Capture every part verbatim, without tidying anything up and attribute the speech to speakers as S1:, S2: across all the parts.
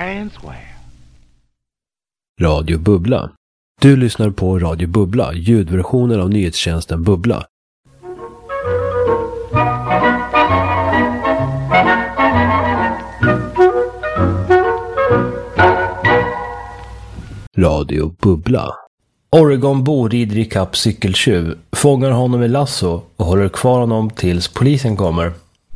S1: and swear.
S2: Radio Bubbla. Du lyssnar på Radio Bubbla, ljudversionen av nyhetstjänsten Bubbla. Radio Bubbla. Oregon-bor rider ikapp cykeltjuv, fångar honom i lasso och håller kvar honom tills polisen kommer.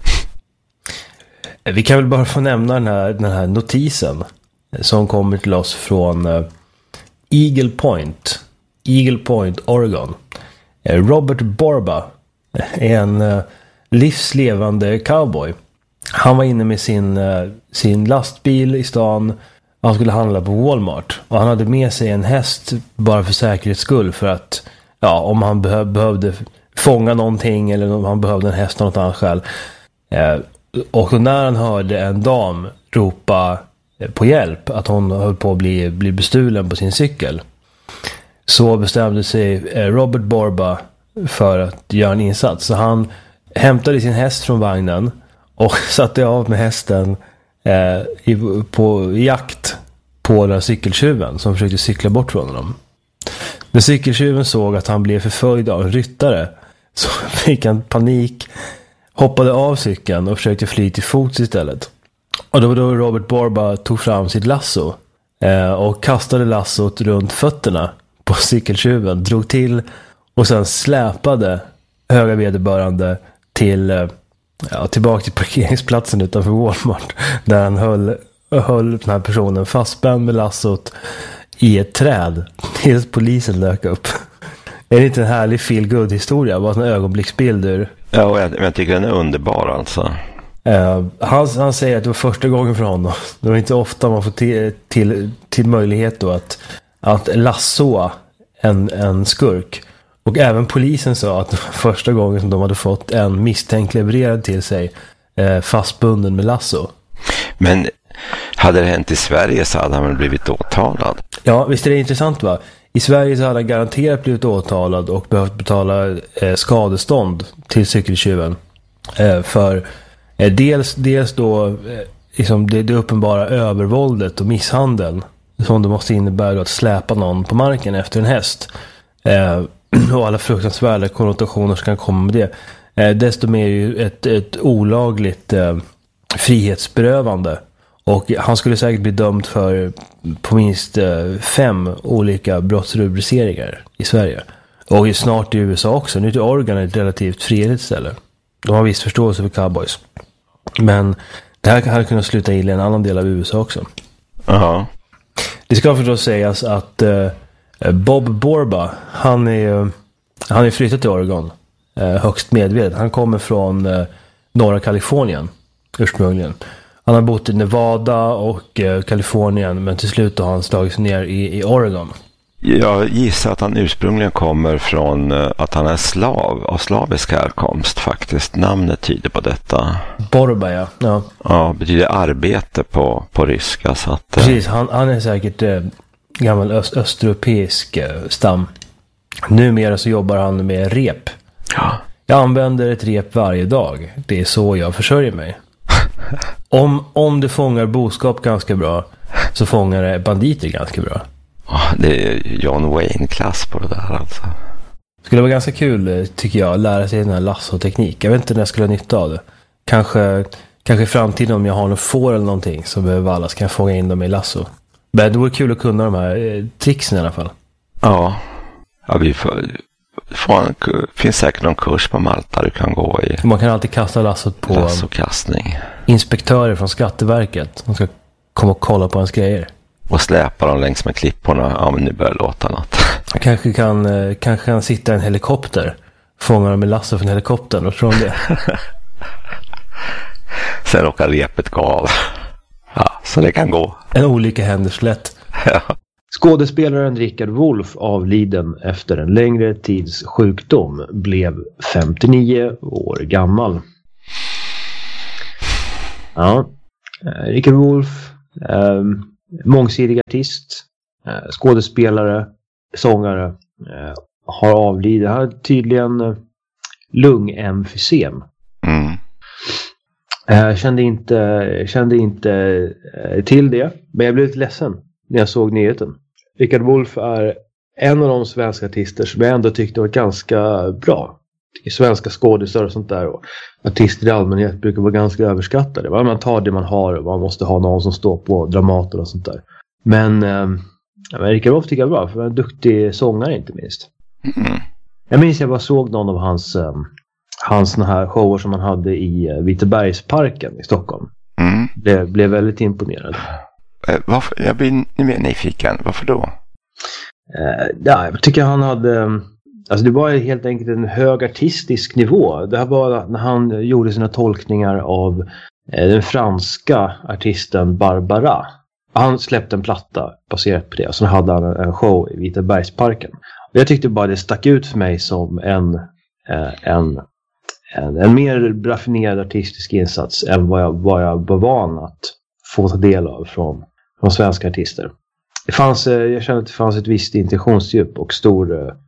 S2: Vi kan väl bara få nämna den här, den här notisen som kommer till oss från uh, Eagle Point, Eagle Point, Oregon. Uh, Robert Borba är en uh, livslevande cowboy. Han var inne med sin, uh, sin lastbil i stan. Han skulle handla på Walmart och han hade med sig en häst bara för säkerhets skull, för att ja, om han behö- behövde fånga någonting eller om han behövde en häst av något annat skäl. Uh, och när han hörde en dam ropa på hjälp, att hon höll på att bli, bli bestulen på sin cykel, så bestämde sig Robert Borba för att göra en insats. Så han hämtade sin häst från vagnen och satte av med hästen eh, i, på i jakt på den här cykeltjuven som försökte cykla bort från honom. När cykeltjuven såg att han blev förföljd av en ryttare så fick han panik, hoppade av cykeln och försökte fly till fots istället. Och då då Robert Borba tog fram sitt lasso eh, och kastade lassot runt fötterna på cykeltjuven, drog till och sen släpade höga vederbörande till, eh, ja, tillbaka till parkeringsplatsen utanför Walmart, där han höll, höll den här personen fastspänd med lassot i ett träd tills polisen dök upp. Är det inte en härlig feel-good historia? Bara en ögonblicksbild ur...
S3: Ja, jag, jag tycker den är underbar alltså.
S2: Uh, han, han säger att det var första gången för honom. Det var inte ofta man får till, till, till möjlighet då att, att lassoa en, en skurk. Och även polisen sa att det var första gången som de hade fått en misstänkt levererad till sig eh, fastbunden med lasso. Men
S3: hade det hänt i Sverige så hade han väl blivit åtalad?
S2: Ja, visst är det intressant, va? I Sverige så hade han garanterat blivit åtalad och behövt betala eh, skadestånd till cykeltjuven. Eh, för eh, dels, dels då eh, liksom det, det uppenbara övervåldet och misshandeln som det måste innebära att släpa någon på marken efter en häst. Eh, och alla fruktansvärda konnotationer som kan komma med det. Eh, desto mer ju ett, ett olagligt eh, frihetsberövande. Och han skulle säkert bli dömd för på minst eh, fem olika brottsrubriceringar i Sverige. Och snart i U S A också. Nu är Oregon ett relativt frihet ställe. De har viss förståelse för cowboys. Men det här hade kunnat sluta illa i en annan del av U S A också.
S3: Ja.
S2: Det ska förstås sägas att eh, Bob Borba, han är, han är flyttat till Oregon eh, högst medvetet. Han kommer från eh, norra Kalifornien ursprungligen. Han har bott i Nevada och eh, Kalifornien, men till slut har han slagit sig ner i, i Oregon.
S3: Jag gissar att han ursprungligen kommer från uh, att han är slav, av slavisk härkomst faktiskt. Namnet tyder på detta.
S2: Borba, ja. Ja,
S3: ja betyder arbete på, på ryska. Så att, uh...
S2: Precis, han, han är säkert eh, gammal öst, östeuropeisk eh, stam. Numera så jobbar han med rep.
S3: Ja.
S2: Jag använder ett rep varje dag. Det är så jag försörjer mig. Om, om det fångar boskap ganska bra så fångar det banditer ganska bra.
S3: Oh, det är John Wayne-klass på det där alltså.
S2: Det skulle vara ganska kul, tycker jag, att lära sig den här lasso-teknik. Jag vet inte när jag skulle ha nytta av det. Kanske, kanske i framtiden om jag har någon får eller någonting som behöver alla så kan jag fånga in dem i lasso. Men det vore kul att kunna de här eh, tricksen i alla fall.
S3: Ja, ja vi får, får en, finns säkert någon kurs på Malta du kan gå i.
S2: Man kan alltid kasta lassot på
S3: lassokastning.
S2: Inspektörer från Skatteverket. De ska komma och kolla på hans grejer.
S3: Och släpa dem längs med klipporna. Ja, men nu börjar låta något.
S2: Kanske kan, kanske kan sitta en helikopter. Fånga dem med lasso från helikoptern. Och tror det.
S3: Sen råkar repet gå av. Ja, så det kan gå.
S2: En olycka händer så lätt.
S3: Ja.
S2: Skådespelaren Richard Wolff, avliden efter en längre tids sjukdom, blev femtionio år gammal. Ja, Richard Wolff, eh, mångsidig artist, eh, skådespelare, sångare, eh, har avlidit. Han har tydligen eh, lungemfysem.
S3: Mm.
S2: Jag kände inte, kände inte till det, men jag blev lite ledsen när jag såg nyheten. Richard Wolff är en av de svenska artister som jag ändå tyckte var ganska bra. Svenska skådespelare och sånt där, och artister i allmänhet brukar vara ganska överskattade. Man tar det man har och man måste ha någon som står på Dramaten och sånt där. Men, eh, ja, men Richard Wolff tycker jag är bra, för han är en duktig sångare inte minst. Mm. Jag minns jag bara såg någon av hans, eh, hans såna här shower som han hade i eh, Vitebergsparken i Stockholm. Mm. Det blev väldigt imponerad.
S3: Eh, varför? Jag blir mer nyfiken. Varför då?
S2: Eh, ja, jag tycker han hade... Alltså det var helt enkelt en hög artistisk nivå. Det här var när han gjorde sina tolkningar av eh, den franska artisten Barbara. Han släppte en platta baserat på det, och sen hade han en show i Vitebergsparken. Och jag tyckte bara det stack ut för mig som en, eh, en, en, en mer raffinerad artistisk insats än vad jag, vad jag var van att få ta del av från, från svenska artister. Det fanns, eh, jag kände att det fanns ett visst intentionsdjup och stor... Eh,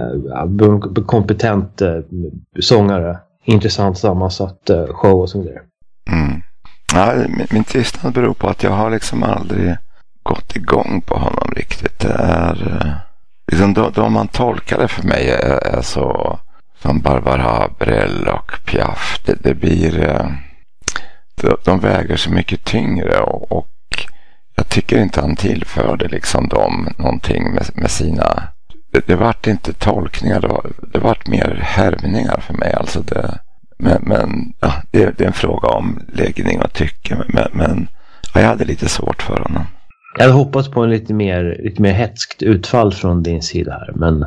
S2: Uh, kompetent uh, sångare, intressant sammansatt uh, show och så vidare.
S3: Mm. Ja, min, min tystnad beror på att jag har liksom aldrig gått igång på honom riktigt. Det är uh, liksom de, de man tolkar det för mig är, är så som Barbara Brel och Piaf. Det, det blir uh, de, de väger så mycket tyngre, och, och jag tycker inte han tillförde liksom dem någonting med, med sina. Det, det vart inte tolkningar, det, var, det vart mer härmningar för mig. Alltså det, men men ja, det, det är en fråga om läggning och tycke. Men, men ja, jag hade lite svårt för honom.
S2: Jag hade hoppats på en lite mer, lite mer hetskt utfall från din sida här, men...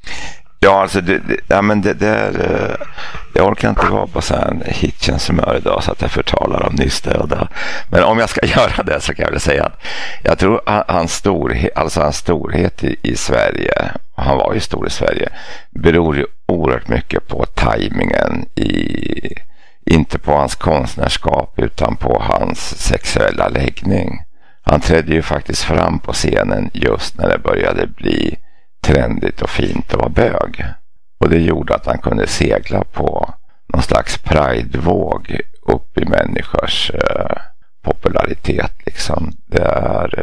S3: Ja, alltså det, det, ja, men det, det är... Jag orkar inte vara på så här hitchens humör idag så att jag förtalar om nystöda. Men om jag ska göra det så kan jag väl säga att jag tror hans storhet, alltså hans storhet i, i Sverige, och han var ju stor i Sverige, beror ju oerhört mycket på tajmingen i, inte på hans konstnärskap utan på hans sexuella läggning. Han trädde ju faktiskt fram på scenen just när det började bli trendigt och fint att vara bög. Och det gjorde att han kunde segla på någon slags pridevåg upp i människors eh, popularitet. Liksom. Det är,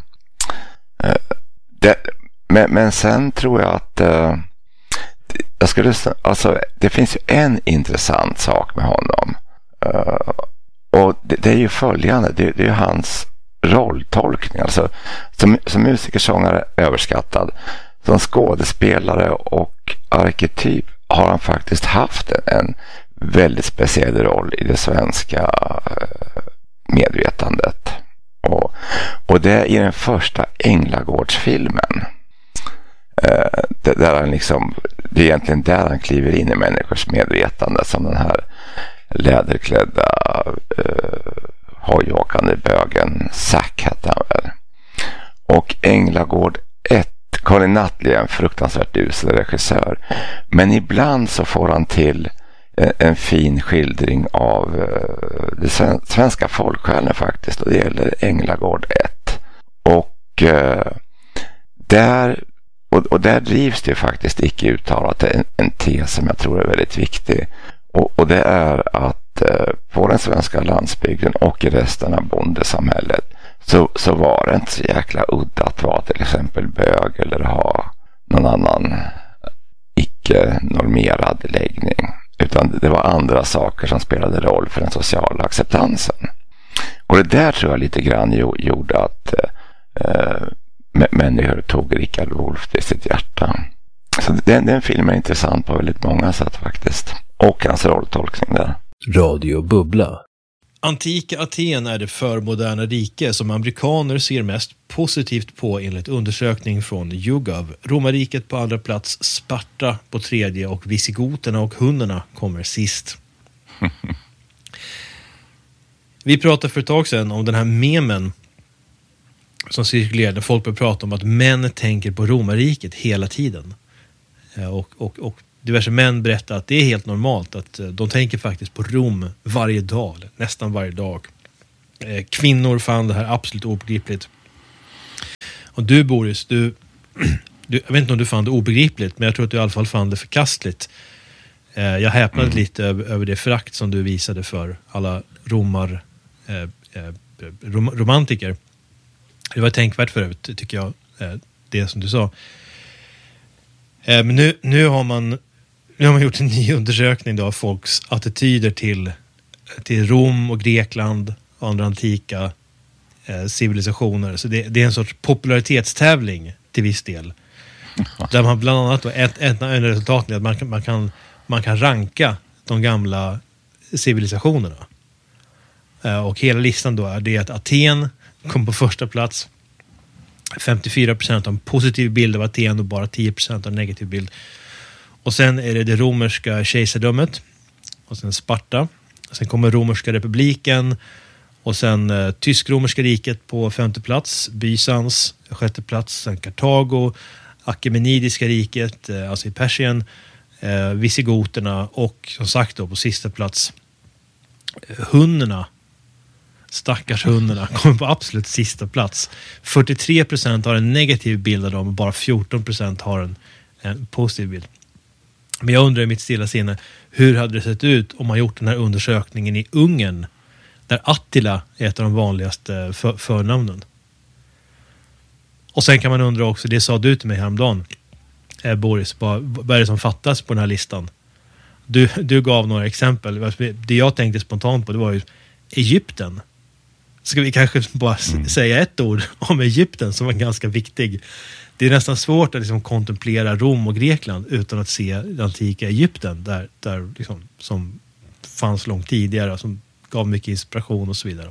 S3: eh, det, men, men sen tror jag att eh, jag skulle, alltså, det finns ju en intressant sak med honom. Eh, och det, det är ju följande. Det, det är hans rolltolkning. Alltså, som, som musikersångare överskattad. Som skådespelare och arketyp har han faktiskt haft en väldigt speciell roll i det svenska medvetandet. Och, och det är i den första Änglagårdsfilmen. Eh, där han liksom, det är egentligen där han kliver in i människors medvetande som den här läderklädda eh, hojåkande bögen Zack hette han väl. Och Änglagård ett, Karin Nattli är en fruktansvärt usel regissör, men ibland så får han till en fin skildring av det svenska folksjälen faktiskt, och det gäller Änglagård ett. Och där och, och där drivs det faktiskt icke uttalat en, en tes som jag tror är väldigt viktig, och, och det är att på den svenska landsbygden och i resten av bondesamhället Så, så var det inte så jäkla udda att vara till exempel bög eller ha någon annan icke-normerad läggning. Utan det var andra saker som spelade roll för den sociala acceptansen. Och det där tror jag lite grann gjorde att eh, människor tog Richard Wolff till sitt hjärta. Så den, den filmen är intressant på väldigt många sätt faktiskt. Och hans rolltolkning där.
S2: Radio Bubbla.
S1: Antika Aten är det förmoderna rike som amerikaner ser mest positivt på enligt undersökning från YouGov. Romarriket på andra plats, Sparta på tredje och visigoterna och hundarna kommer sist. Vi pratade för ett tag sedan om den här memen som cirkulerade när folk började prata om att män tänker på Romarriket hela tiden. Och, och, och diverse män berättar att det är helt normalt att de tänker faktiskt på Rom varje dag, nästan varje dag. Kvinnor fann det här absolut obegripligt. Och du, Boris, du, du, jag vet inte om du fann det obegripligt, men jag tror att du i alla fall fann det förkastligt. Jag häpnade mm. lite över, över det förakt som du visade för alla romar eh, eh, rom, romantiker. Det var tänkvärt för övrigt, tycker jag, eh, det som du sa. Eh, men nu, nu, har man, nu har man gjort en ny undersökning då av folks attityder till, till Rom och Grekland och andra antika eh, civilisationer. Så det, det är en sorts popularitetstävling till viss del. Där man bland annat då, ett, ett av resultaten är att man kan, man, kan, man kan ranka de gamla civilisationerna. Eh, och hela listan då är det att Aten kom på första plats. femtiofyra procent har en positiv bild av Aten och bara tio procent har en negativ bild. Och sen är det det romerska kejsardömet. Och sen Sparta. Sen kommer romerska republiken. Och sen eh, tysk-romerska riket på femte plats. Bysans, sjätte plats. Sen Kartago. Achaemenidiska riket, eh, alltså i Persien. Eh, Visigoterna. Och som sagt då på sista plats. Eh, hunnerna. Stackars hundarna kommer på absolut sista plats. fyrtiotre procent har en negativ bild av dem och bara fjorton procent har en, en positiv bild. Men jag undrar i mitt stilla sinne, hur hade det sett ut om man gjort den här undersökningen i Ungern, där Attila är ett av de vanligaste för, förnamnen. Och sen kan man undra också, det sa du till mig häromdagen, eh, Boris, vad, vad är det som fattas på den här listan? Du, du gav några exempel. Det jag tänkte spontant på, det var ju Egypten. Ska vi kanske bara mm. säga ett ord om Egypten som är ganska viktig. Det är nästan svårt att liksom kontemplera Rom och Grekland utan att se den antika Egypten där, där liksom, som fanns långt tidigare, som gav mycket inspiration och så vidare.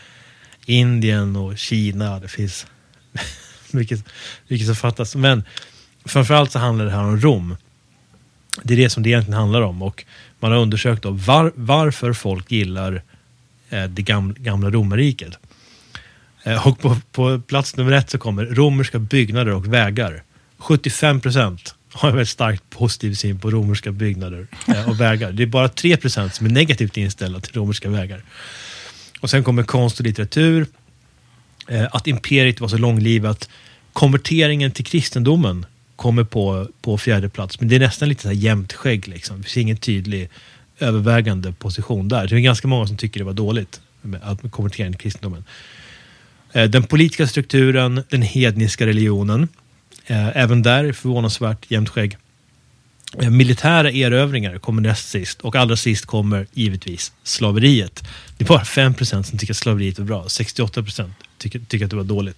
S1: Indien och Kina, det finns mycket, mycket som fattas. Men framförallt så handlar det här om Rom. Det är det som det egentligen handlar om, och man har undersökt då var, varför folk gillar det gamla, gamla romarriket. Och på, på plats nummer ett så kommer romerska byggnader och vägar. sjuttiofem procent har en väldigt starkt positiv syn på romerska byggnader och vägar. Det är bara tre procent som är negativt inställda till romerska vägar. Och sen kommer konst och litteratur. Att imperiet var så långlivat. Konverteringen till kristendomen kommer på, på fjärde plats. Men det är nästan lite så här jämnt skägg liksom. Det finns ingen tydlig övervägande position där. Det är ganska många som tycker det var dåligt att konvertera till kristendomen. Den politiska strukturen, den hedniska religionen, även där är förvånansvärt jämnt skägg. Militära erövringar kommer näst sist, och allra sist kommer givetvis slaveriet. Det är bara fem procent som tycker att slaveriet är bra, sextioåtta procent tycker, tycker att det var dåligt.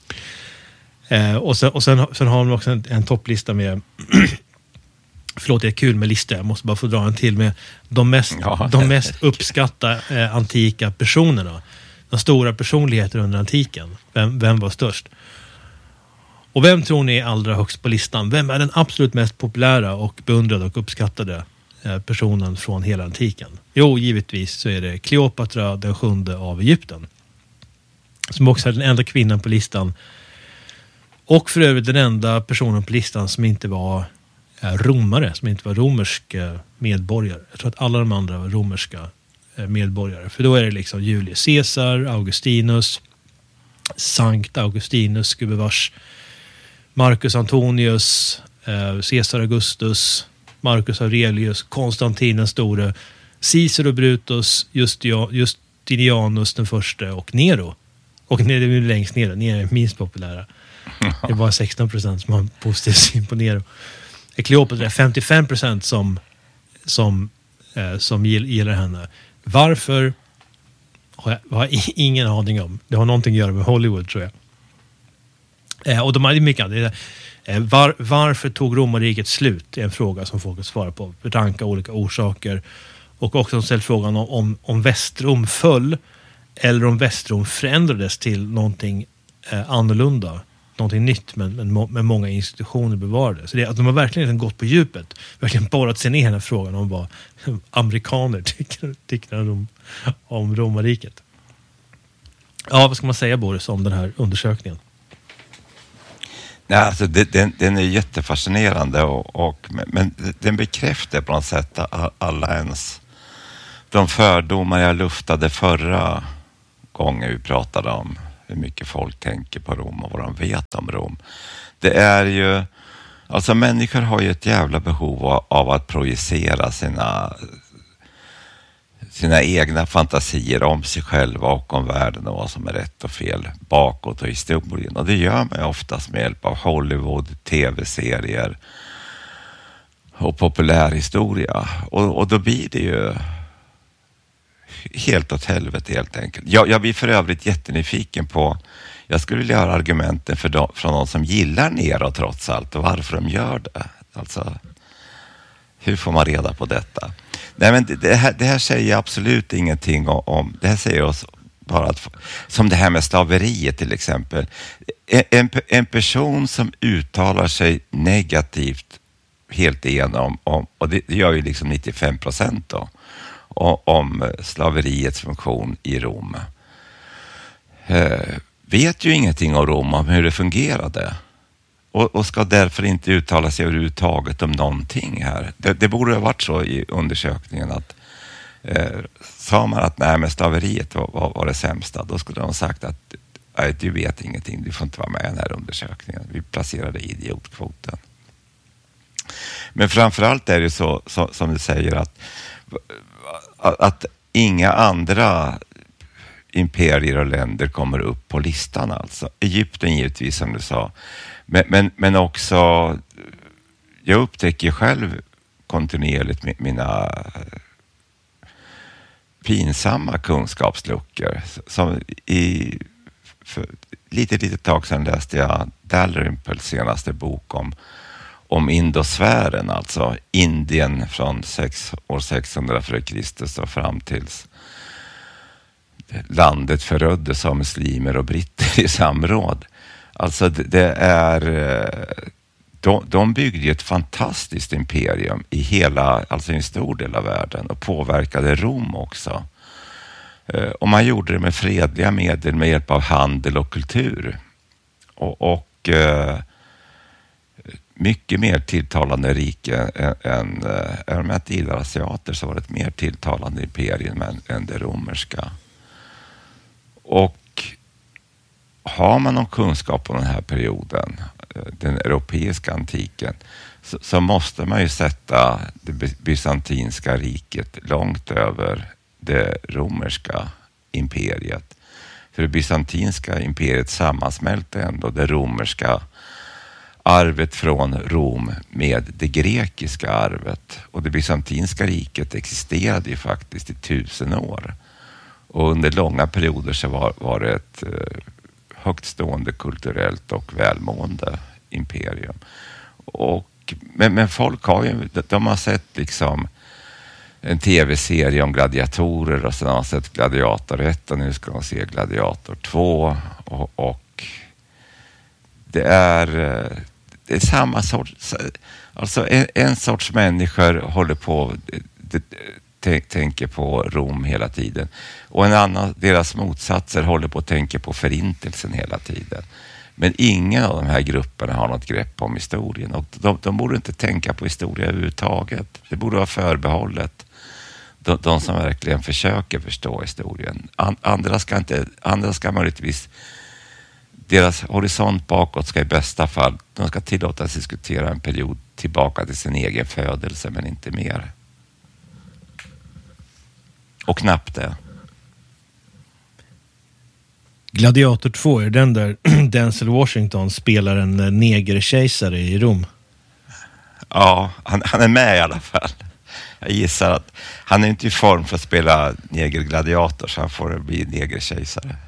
S1: Och sen, och sen, sen har de också en, en topplista med förlåt, det är kul med listor. Jag måste bara få dra en till med de mest, ja, de mest uppskattade eh, antika personerna. De stora personligheter under antiken. Vem, vem var störst? Och vem tror ni är allra högst på listan? Vem är den absolut mest populära och beundrade och uppskattade eh, personen från hela antiken? Jo, givetvis så är det Kleopatra, den sjunde av Egypten. Som också är den enda kvinnan på listan. Och för övrigt den enda personen på listan som inte var romare, som inte var romerska medborgare. Jag tror att alla de andra var romerska medborgare. För då är det liksom Julius Caesar, Augustinus, Sankt Augustinus, gubevars, Marcus Antonius, Caesar Augustus, Marcus Aurelius, Konstantin den store, Cicero Brutus, Justinianus den första och Nero. Och det är längst ner, Nero är minst populära. Det är bara sexton procent som har en positiv syn på Nero. Kleopatra är femtiofem procent som, som, eh, som gillar henne. Varför har jag, har jag ingen aning om. Det har någonting att göra med Hollywood, tror jag. Eh, och de har mycket annat. Eh, var, varför tog romarriket slut? Det är en fråga som folk svarar på. Ranka olika orsaker. Och också ställt frågan om, om, om Västrom föll eller om Västrom förändrades till någonting eh, annorlunda. Någonting nytt, men, men, men många institutioner bevarade. Så det är att de har verkligen gått på djupet. Verkligen borrat sig ner i den här frågan om vad amerikaner tycker, tycker om, om romarriket. Ja, vad ska man säga, Boris, om den här undersökningen?
S3: Ja, alltså det, den, den är jättefascinerande, och, och, men den bekräftar på något sätt alla ens de fördomar jag luftade förra gången vi pratade om hur mycket folk tänker på Rom och vad de vet om Rom. Det är ju, alltså människor har ju ett jävla behov av att projicera sina sina egna fantasier om sig själva och om världen och vad som är rätt och fel bakåt och historien. Och det gör man oftast med hjälp av Hollywood, tv-serier och populärhistoria. Och, och då blir det ju helt åt helvete helt enkelt. Jag, jag blir för övrigt jättenyfiken på, jag skulle vilja höra argumenten för de, från de som gillar Nero trots allt och varför de gör det. Alltså, hur får man reda på detta? Nej, men det, det, här, det här säger absolut ingenting om, det här säger oss bara att, som det här med slaveriet till exempel. En, en person som uttalar sig negativt helt igenom, om, och det, det gör ju liksom nittiofem procent då, om slaveriets funktion i Rom. Eh, vet ju ingenting om Rom, om hur det fungerade. Och, och ska därför inte uttala sig överhuvudtaget om någonting här. Det, det borde ha varit så i undersökningen att eh, sa man att nej, men slaveriet var, var, var det sämsta, då skulle de ha sagt att nej, du vet ingenting, du får inte vara med i den här undersökningen. Vi placerade idiotkvoten. Men framförallt är det så, så som du säger att att inga andra imperier och länder kommer upp på listan alltså. Egypten givetvis som du sa. Men, men, men också, jag upptäcker själv kontinuerligt mina pinsamma kunskapsluckor. Som i, för lite, lite tag sedan läste jag Dalrymples senaste bok om om indosfären, alltså Indien från sex, år sexhundra före Kristus och fram tills landet föröddes av muslimer och britter i samråd. Alltså det, det är, de, de byggde ju ett fantastiskt imperium i hela, alltså en stor del av världen och påverkade Rom också. Och man gjorde det med fredliga medel med hjälp av handel och kultur. Och, och mycket mer tilltalande rike än, även om jag inte gillar asiater så var det ett mer tilltalande imperium än, än det romerska. Och har man någon kunskap om den här perioden, den europeiska antiken, så, så måste man ju sätta det bysantinska riket långt över det romerska imperiet. För det bysantinska imperiet sammansmälte ändå det romerska arvet från Rom med det grekiska arvet. Och det bysantinska riket existerade ju faktiskt i tusen år. Och under långa perioder så var, var det ett eh, högt stående kulturellt och välmående imperium. Och, men, men folk har ju, de har sett liksom en tv-serie om gladiatorer och sen har de sett Gladiator ett och nu ska de se Gladiator två och, och det är det är samma sorts, alltså en, en sorts människor håller på t- tänker på Rom hela tiden och en annan, deras motsatser håller på att tänka på förintelsen hela tiden. Men ingen av de här grupperna har något grepp om historien och de, de borde inte tänka på historia överhuvudtaget. Det borde vara förbehållet de, de som verkligen försöker förstå historien. An, andra ska inte, andra ska möjligtvis, deras horisont bakåt ska i bästa fall, de ska tillåtas diskutera en period tillbaka till sin egen födelse men inte mer. Och knappt det.
S1: Gladiator två är den där Denzel Washington spelar en negerkejsare i Rom.
S3: Ja, han, han är med i alla fall. Jag gissar att han är inte i form för att spela negergladiator så han får bli negerkejsare.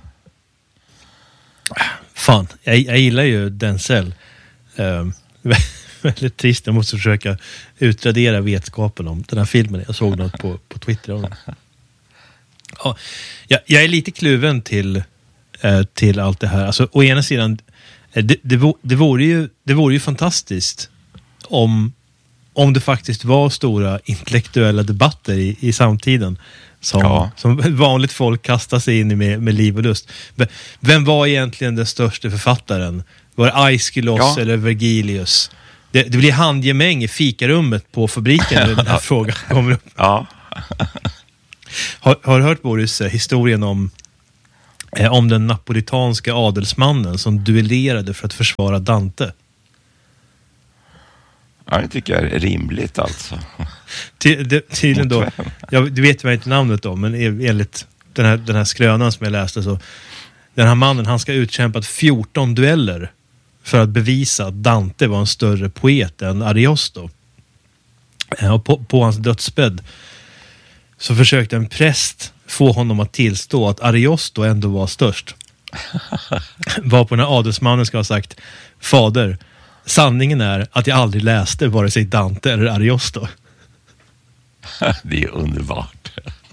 S1: Fan, jag, jag gillar ju Denzel. Uh, väldigt trist, jag måste försöka utradera vetskapen om den här filmen. Jag såg något på, på Twitter om den. Ja, jag, jag är lite kluven till eh, till allt det här. Alltså, å ena sidan det, det, det, vore ju, det vore ju fantastiskt om, om det faktiskt var stora intellektuella debatter i, i samtiden som, ja. som vanligt folk kastar sig in i med, med liv och lust. Vem var egentligen den största författaren? Var det Aeschylus ja. eller Vergilius? Det, det blir handgemäng i fikarummet på fabriken när den här frågan kommer upp.
S3: Ja.
S1: Har, har du hört, Boris, historien om, eh, om den napolitanska adelsmannen som duellerade för att försvara Dante?
S3: Ja, det tycker jag är rimligt alltså.
S1: Tydligen då, jag, du vet ju inte namnet då, men enligt den här, den här skrönan som jag läste så, den här mannen, han ska utkämpat fjorton dueller för att bevisa att Dante var en större poet än Ariosto. Och på, på hans dödsbädd så försökte en präst få honom att tillstå att Ariosto ändå var störst. Varpå den här adelsmannen ska ha sagt: fader, sanningen är att jag aldrig läste vare sig Dante eller Ariosto.
S3: Det är underbart.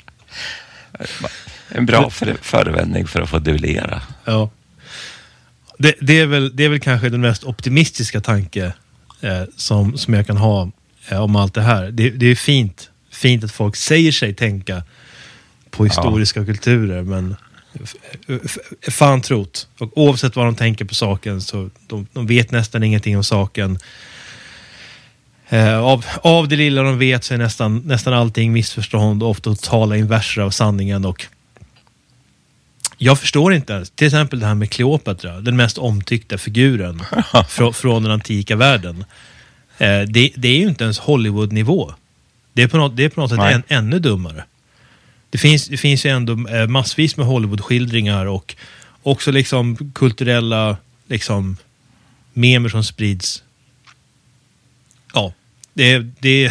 S3: En bra för, förevändning för att få duellera.
S1: Ja. Det, det, är väl, det är väl kanske den mest optimistiska tanke eh, som, som jag kan ha eh, om allt det här. Det, det är fint, fint att folk säger sig tänka på historiska ja. kulturer, men är fan trott. Och oavsett vad de tänker på saken så de, de vet nästan ingenting om saken. Eh, av, av det lilla de vet så är nästan, nästan allting missförstånd och ofta totala inverser av sanningen. Och jag förstår inte, till exempel det här med Kleopatra, den mest omtyckta figuren från, från den antika världen. Eh, det, det är ju inte ens Hollywood-nivå. Det är på något, det är på något sätt än, ännu dummare. Det finns, det finns ju ändå eh, massvis med Hollywood-skildringar och också liksom kulturella liksom memer som sprids. Ja, det, det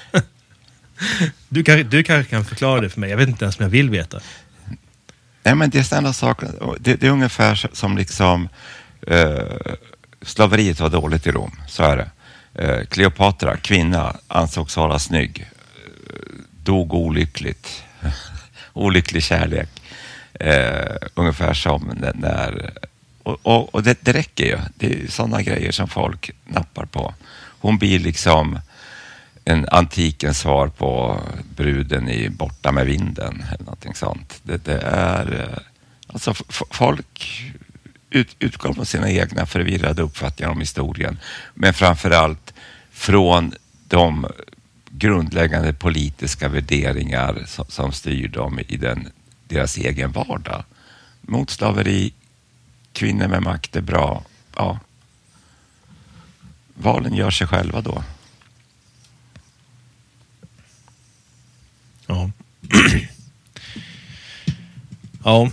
S1: du, kan, du kanske kan förklara det för mig. Jag vet inte ens om jag vill veta.
S3: Nej, men det är sådana saker. Det, det är ungefär som liksom eh, slaveriet var dåligt i Rom. Så är det. Eh, Kleopatra, kvinna, ansågs vara snygg. Eh, dog olyckligt. Olycklig kärlek. Eh, ungefär som när... Och, och, och det, det räcker ju. Det är sådana grejer som folk nappar på. Hon blir liksom en antikens svar på bruden i Borta med vinden eller någonting sånt. Det, det är alltså f- folk ut, utgår från sina egna förvirrade uppfattningar om historien, men framförallt från de grundläggande politiska värderingar som, som styr dem i den, deras egen vardag. Mot slaveri, kvinnor med makt är bra. Ja. Valen gör sig själva då.
S1: Ja. Ja.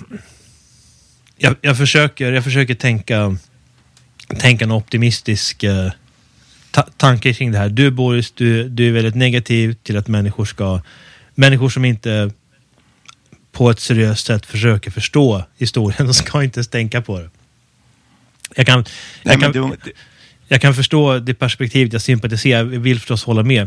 S1: Jag, jag försöker jag försöker tänka tänka en optimistisk eh, ta- tanke kring det här. Du Boris, du, du är väldigt negativ till att människor ska människor som inte på ett seriöst sätt försöker förstå historien, de ska inte ens tänka på det. Jag kan
S3: Nej,
S1: jag kan,
S3: du, det...
S1: jag kan förstå det perspektivet, jag sympatiserar, jag vill förstås hålla med.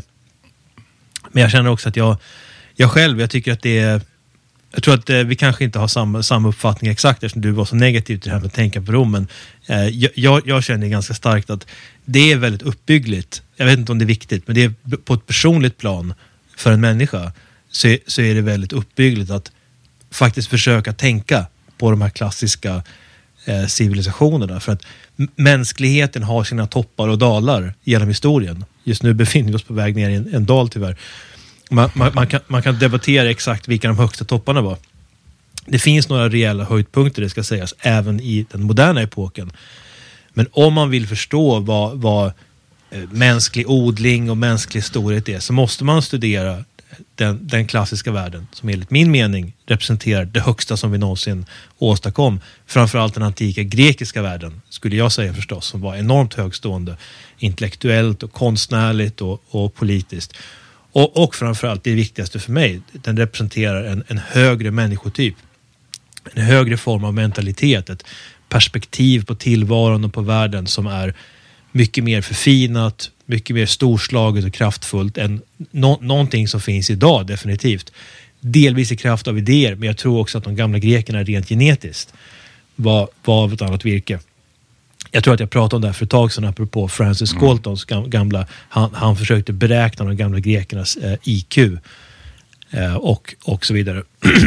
S1: Men jag känner också att jag jag själv, jag tycker att det är, jag tror att eh, vi kanske inte har samma, samma uppfattning exakt eftersom du var så negativ till det här med att tänka på Rom, men eh, jag, jag känner ganska starkt att det är väldigt uppbyggligt. Jag vet inte om det är viktigt, men det är på ett personligt plan för en människa så, så är det väldigt uppbyggligt att faktiskt försöka tänka på de här klassiska eh, civilisationerna, för att m- mänskligheten har sina toppar och dalar genom historien. Just nu befinner vi oss på väg ner i en, en dal tyvärr. Man, man, man, kan, man kan debattera exakt vilka de högsta topparna var. Det finns några rejäla höjdpunkter, det ska sägas, även i den moderna epoken. Men om man vill förstå vad, vad eh, mänsklig odling och mänsklig storhet är, så måste man studera den, den klassiska världen som enligt min mening representerar det högsta som vi någonsin åstadkom. Framförallt den antika grekiska världen, skulle jag säga förstås, som var enormt högstående intellektuellt och konstnärligt och, och politiskt. Och, och framförallt det viktigaste för mig, den representerar en, en högre människotyp. En högre form av mentalitet, ett perspektiv på tillvaron och på världen som är mycket mer förfinat, mycket mer storslaget och kraftfullt än no- någonting som finns idag, definitivt. Delvis i kraft av idéer, men jag tror också att de gamla grekerna rent genetiskt var, var av ett annat virke. Jag tror att jag pratade om det här för ett tag sedan apropå Francis mm. Galtons gamla, han, han försökte beräkna de gamla grekernas eh, I Q eh, och, och så vidare.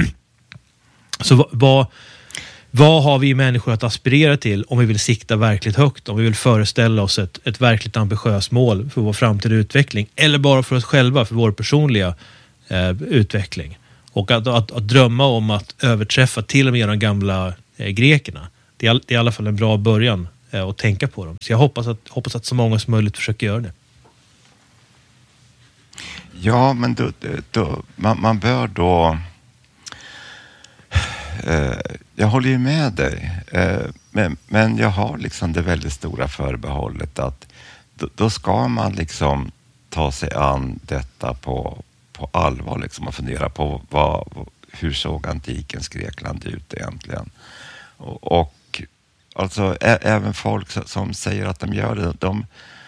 S1: Så vad, vad, vad har vi människor att aspirera till om vi vill sikta verkligt högt, om vi vill föreställa oss ett, ett verkligt ambitiöst mål för vår framtida utveckling, eller bara för oss själva, för vår personliga eh, utveckling. Och att, att, att drömma om att överträffa till och med de gamla eh, grekerna, det är, det är i alla fall en bra början och tänka på dem. Så jag hoppas att, hoppas att så många som möjligt försöker göra det.
S3: Ja, men då, då, man, man bör då... Eh, jag håller ju med dig, eh, men, men jag har liksom det väldigt stora förbehållet att då, då ska man liksom ta sig an detta på, på allvar liksom, och fundera på vad, hur såg antikens Grekland ut egentligen. Och, och alltså ä, även folk som, som säger att de gör det, de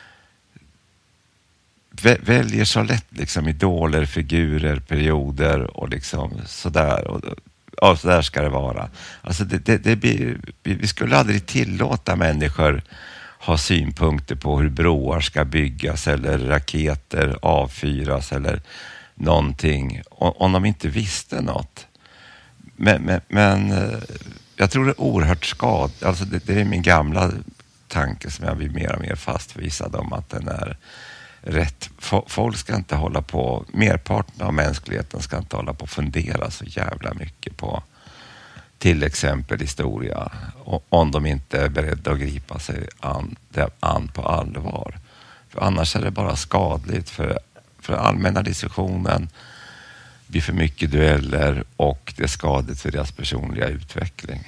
S3: väljer så lätt liksom idoler, figurer, perioder och liksom sådär. Och, ja, så där ska det vara. Alltså det, det, det blir, vi skulle aldrig tillåta människor ha synpunkter på hur broar ska byggas eller raketer avfyras eller någonting om de inte visste något. Men, men, men jag tror det är oerhört skad. Alltså det, det är min gamla tanke som jag blir mer och mer fastvisad om att den är rätt. Folk ska inte hålla på, merparten av mänskligheten ska inte hålla på och fundera så jävla mycket på till exempel historia, om de inte är beredda att gripa sig an, an på allvar. För annars är det bara skadligt för, för allmänna diskussionen, blir för mycket dueller och det är skadligt för deras personliga utveckling.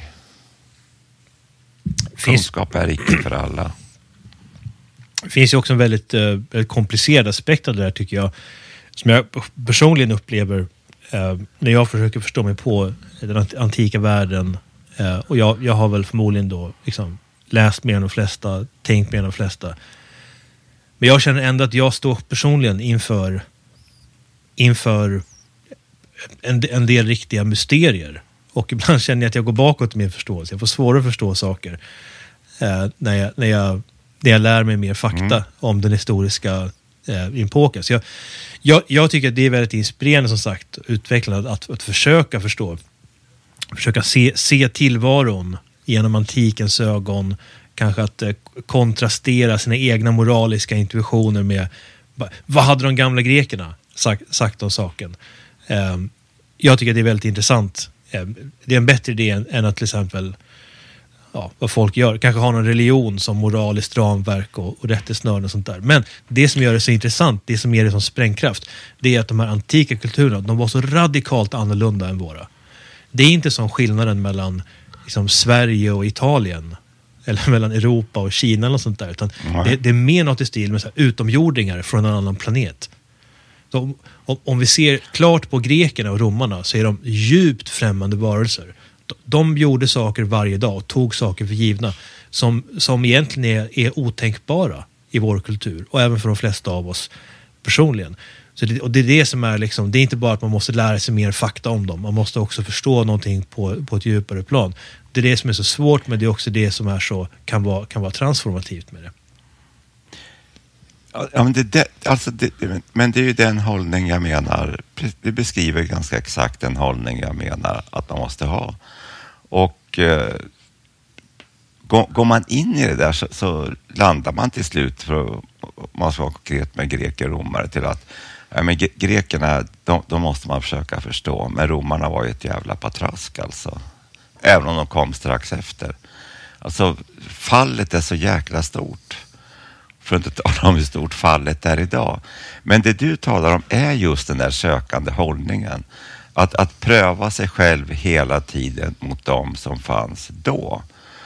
S3: Kunskap är icke för alla.
S1: Det finns ju också en väldigt, uh, väldigt komplicerad aspekt av det där, tycker jag, som jag personligen upplever uh, när jag försöker förstå mig på den antika världen. Uh, och jag, jag har väl förmodligen då liksom läst mer än de flesta, tänkt mer än de flesta. Men jag känner ändå att jag står personligen inför inför en, en del riktiga mysterier. Och ibland känner jag att jag går bakåt i min förståelse. Jag får svårare att förstå saker uh, när jag, när jag när jag lär mig mer fakta mm. om den historiska eh, epoken. Så jag, jag, jag tycker att det är väldigt inspirerande, som sagt, utvecklande att, att försöka förstå, försöka se, se tillvaron genom antikens ögon, kanske att eh, kontrastera sina egna moraliska intuitioner med vad hade de gamla grekerna sagt, sagt om saken. Eh, jag tycker att det är väldigt intressant. Eh, det är en bättre idé än, än att till exempel ja, vad folk gör. Kanske har någon religion som moraliskt ramverk och, och rättesnören och sånt där. Men det som gör det så intressant, det som ger det som sprängkraft, det är att de här antika kulturerna, de var så radikalt annorlunda än våra. Det är inte som skillnaden mellan liksom, Sverige och Italien eller mellan Europa och Kina eller sånt där, utan mm. det, det är mer något i stil med så här, utomjordingar från en annan planet. Så, om, om vi ser klart på grekerna och romarna, så är de djupt främmande varelser. De gjorde saker varje dag och tog saker för givna som, som egentligen är, är otänkbara i vår kultur och även för de flesta av oss personligen. Så det, och det är det som är liksom, det är inte bara att man måste lära sig mer fakta om dem, man måste också förstå någonting på, på ett djupare plan. Det är det som är så svårt, men det är också det som är så, kan vara, kan vara transformativt med det.
S3: Ja, men, det, det, alltså det, men det är ju den hållning jag menar, det beskriver ganska exakt den hållning jag menar att man måste ha. Och eh, går, går man in i det där så, så landar man till slut, för att man ska vara konkret med greker och romare, till att ja, men grekerna, de, de måste man försöka förstå, men romarna var ju ett jävla patrask alltså. Även om de kom strax efter. Alltså fallet är så jäkla stort. För att inte tala om hur stort fallet är idag. Men det du talar om är just den där sökande hållningen. Att, att pröva sig själv hela tiden mot dem som fanns då.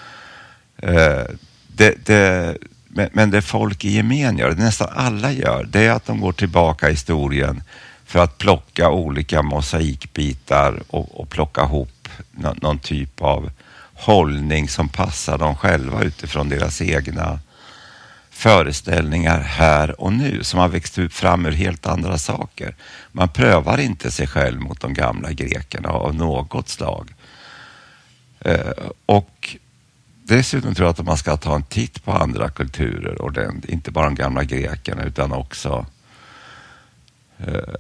S3: Eh, det, det, men, men det folk i gemen gör, det nästan alla gör, det är att de går tillbaka i historien för att plocka olika mosaikbitar och, och plocka ihop någon, någon typ av hållning som passar dem själva utifrån deras egna föreställningar här och nu, som har växt ut fram ur helt andra saker. Man prövar inte sig själv mot de gamla grekerna av något slag. Eh, och dessutom tror jag att man ska ta en titt på andra kulturer, och den, inte bara de gamla grekerna utan också eh,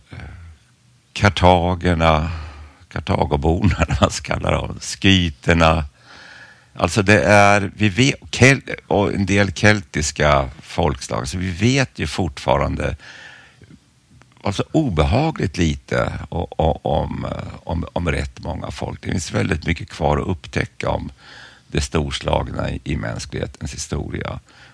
S3: kartagerna, kartagoborna, man ska kalla dem, skyterna. Alltså det är, vi vet, och en del keltiska folkslag, så vi vet ju fortfarande alltså obehagligt lite om, om, om rätt många folk. Det finns väldigt mycket kvar att upptäcka om det storslagna i, i mänsklighetens historia.